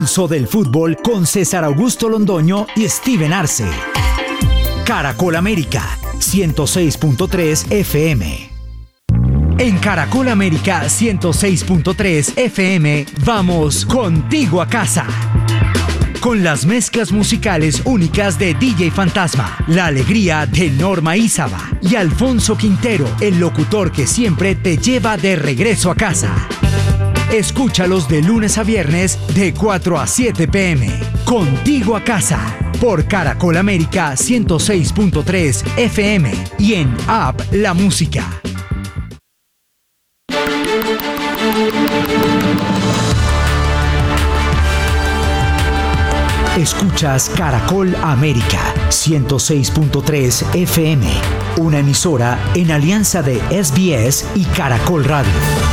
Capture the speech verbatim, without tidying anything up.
Pulso del fútbol con César Augusto Londoño y Steven Arce. Caracol América, ciento seis punto tres F M. En Caracol América ciento seis punto tres F M, vamos contigo a casa. Con las mezclas musicales únicas de D J Fantasma, la alegría de Norma Ízaba y Alfonso Quintero, el locutor que siempre te lleva de regreso a casa. Escúchalos de lunes a viernes de cuatro a siete p m Contigo a casa, por Caracol América ciento seis punto tres F M y en App La Música. Escuchas Caracol América ciento seis punto tres F M, una emisora en alianza de S B S y Caracol Radio.